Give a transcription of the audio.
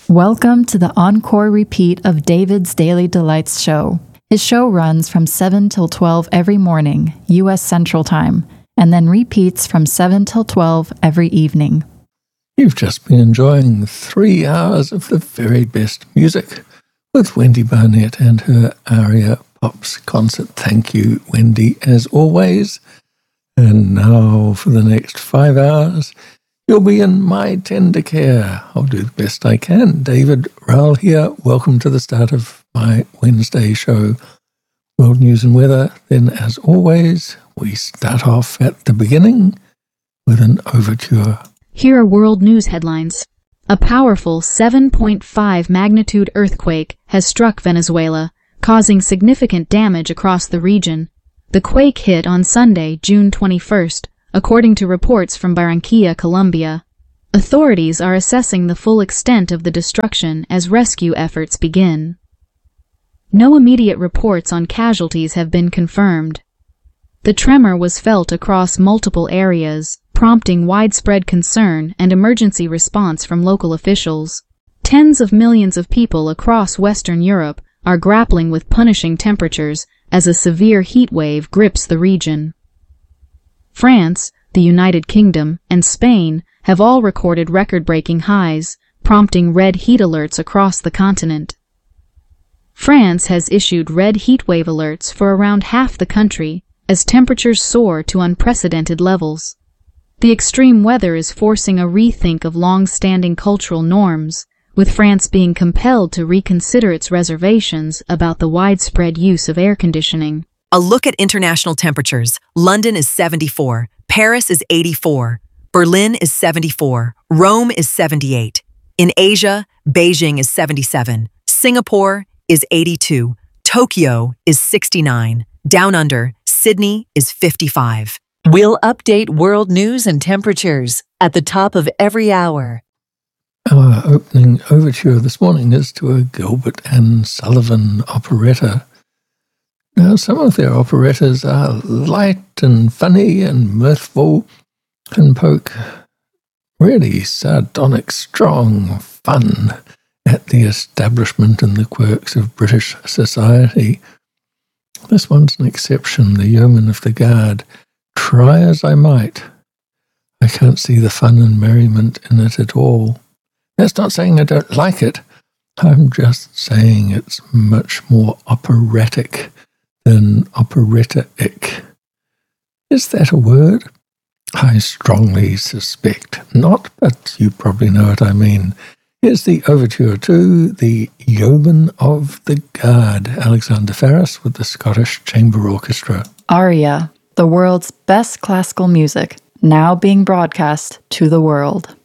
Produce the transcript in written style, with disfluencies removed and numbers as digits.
Welcome to the encore repeat of David's Daily Delights show. His show runs from 7 till 12 every morning, U.S. Central Time, and then repeats from 7 till 12 every evening. You've just been enjoying 3 hours of the very best music with Wendy Barnett and her Aria Pops concert. Thank you, Wendy, as always. And now for the next 5 hours, you'll be in my tender care. I'll do the best I can. David Rowell here. Welcome to the start of my Wednesday show, World News and Weather. Then, as always, we start off at the beginning with an overture. Here are world news headlines. A powerful 7.5 magnitude earthquake has struck Venezuela, causing significant damage across the region. The quake hit on Sunday, June 21st, according to reports from Barranquilla, Colombia. Authorities are assessing the full extent of the destruction as rescue efforts begin. No immediate reports on casualties have been confirmed. The tremor was felt across multiple areas, prompting widespread concern and emergency response from local officials. Tens of millions of people across Western Europe are grappling with punishing temperatures as a severe heat wave grips the region. France, the United Kingdom, and Spain have all recorded record-breaking highs, prompting red heat alerts across the continent. France has issued red heat wave alerts for around half the country as temperatures soar to unprecedented levels. The extreme weather is forcing a rethink of long-standing cultural norms, with France being compelled to reconsider its reservations about the widespread use of air conditioning. A look at international temperatures. London is 74, Paris is 84, Berlin is 74, Rome is 78. In Asia, Beijing is 77, Singapore is 82, Tokyo is 69, Down Under, Sydney is 55. We'll update world news and temperatures at the top of every hour. Our opening overture this morning is to a Gilbert and Sullivan operetta. Now, some of their operettas are light and funny and mirthful and poke really sardonic, strong fun at the establishment and the quirks of British society. This one's an exception, The Yeoman of the Guard. Try as I might, I can't see the fun and merriment in it at all. That's not saying I don't like it. I'm just saying it's much more operatic than operetta-ic. Is that a word? I strongly suspect not, but you probably know what I mean. Here's the overture to The Yeoman of the Guard, Alexander Farris with the Scottish Chamber Orchestra. Aria, the world's best classical music, now being broadcast to the world.